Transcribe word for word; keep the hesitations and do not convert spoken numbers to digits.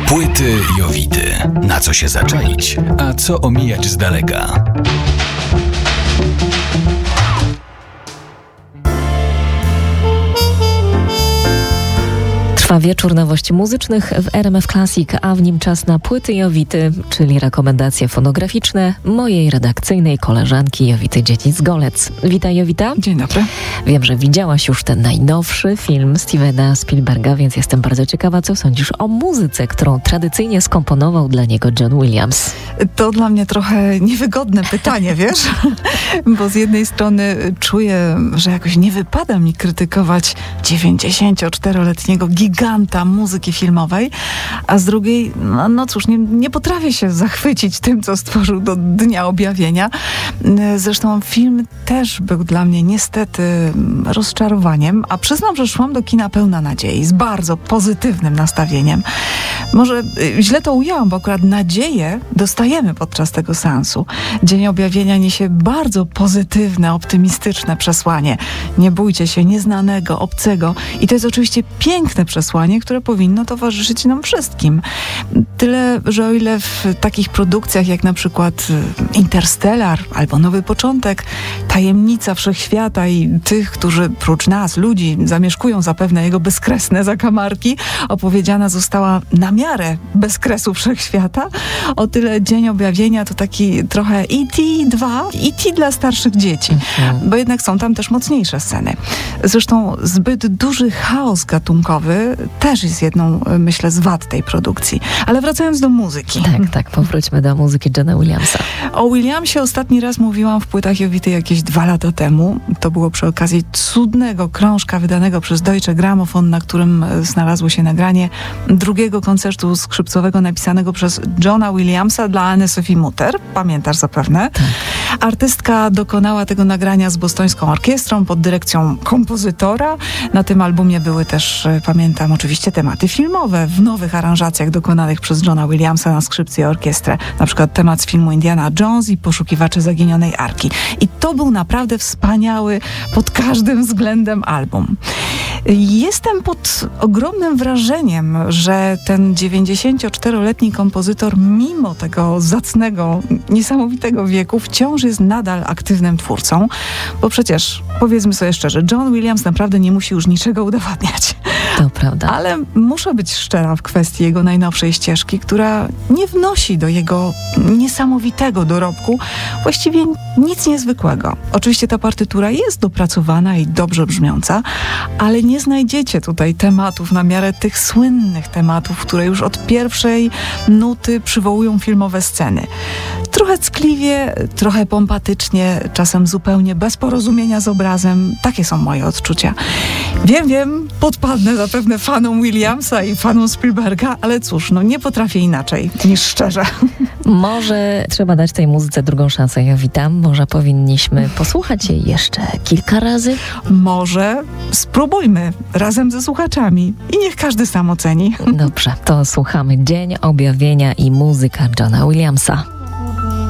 Płyty Jowity. Na co się zaczaić, a co omijać z daleka. Trwa wieczór nowości muzycznych w R M F Classic, a w nim czas na płyty Jowity, czyli rekomendacje fonograficzne mojej redakcyjnej koleżanki Jowity Dziedzic-Golec. Witaj, Jowita. Dzień dobry. Wiem, że widziałaś już ten najnowszy film Stevena Spielberga, więc jestem bardzo ciekawa, co sądzisz o muzyce, którą tradycyjnie skomponował dla niego John Williams. To dla mnie trochę niewygodne pytanie, wiesz? Bo z jednej strony czuję, że jakoś nie wypada mi krytykować dziewięćdziesięcioczteroletniego giganta muzyki filmowej, a z drugiej, no, no cóż, nie, nie potrafię się zachwycić tym, co stworzył do Dnia Objawienia. Zresztą film też był dla mnie niestety rozczarowaniem, a przyznam, że szłam do kina pełna nadziei, z bardzo pozytywnym nastawieniem. Może źle to ujęłam, bo akurat nadzieję dostajemy podczas tego seansu. Dzień Objawienia niesie bardzo pozytywne, optymistyczne przesłanie. Nie bójcie się nieznanego, obcego. I to jest oczywiście piękne przesłanie, które powinno towarzyszyć nam wszystkim. Tyle, że o ile w takich produkcjach jak na przykład Interstellar albo Nowy Początek, tajemnica wszechświata i tych, którzy prócz nas, ludzi, zamieszkują zapewne jego bezkresne zakamarki, opowiedziana została na miarę bezkresu wszechświata, o tyle Dzień Objawienia to taki trochę E T dwa, E T dla starszych dzieci, mhm. bo jednak są tam też mocniejsze sceny. Zresztą zbyt duży chaos gatunkowy też jest jedną, myślę, z wad tej produkcji. Ale wracając do muzyki. Tak, tak, powróćmy do muzyki Johna Williamsa. O Williamsie ostatni raz mówiłam w Płytach Jowity jakieś dwa lata temu. To było przy okazji cudnego krążka wydanego przez Deutsche Grammophon, na którym znalazło się nagranie drugiego koncertu skrzypcowego napisanego przez Johna Williamsa dla Anne-Sophie Mutter. Pamiętasz zapewne? Tak. Artystka dokonała tego nagrania z bostońską orkiestrą pod dyrekcją kompozytora. Na tym albumie były też, pamiętam, oczywiście tematy filmowe w nowych aranżacjach dokonanych przez Johna Williamsa na skrzypce i orkiestrę. Na przykład temat z filmu Indiana Jones i Poszukiwacze Zaginionej Arki. I to był naprawdę wspaniały pod każdym względem album. Jestem pod ogromnym wrażeniem, że ten dziewięćdziesięcioczteroletni kompozytor mimo tego zacnego, niesamowitego wieku wciąż jest nadal aktywnym twórcą, bo przecież, powiedzmy sobie szczerze, John Williams naprawdę nie musi już niczego udowadniać. To prawda. Ale muszę być szczera w kwestii jego najnowszej ścieżki, która nie wnosi do jego niesamowitego dorobku właściwie nic niezwykłego. Oczywiście ta partytura jest dopracowana i dobrze brzmiąca, ale nie znajdziecie tutaj tematów na miarę tych słynnych tematów, które już od pierwszej nuty przywołują filmowe sceny. Trochę ckliwie, trochę pompatycznie, czasem zupełnie bez porozumienia z obrazem. Takie są moje odczucia. Wiem, wiem, podpadnę zapewne fanom Williamsa i fanom Spielberga, ale cóż, no nie potrafię inaczej niż szczerze. Może trzeba dać tej muzyce drugą szansę, Jowita. Może powinniśmy posłuchać jej jeszcze kilka razy? Może spróbujmy razem ze słuchaczami i niech każdy sam oceni. Dobrze, to słuchamy Dzień Objawienia i muzyka Johna Williamsa.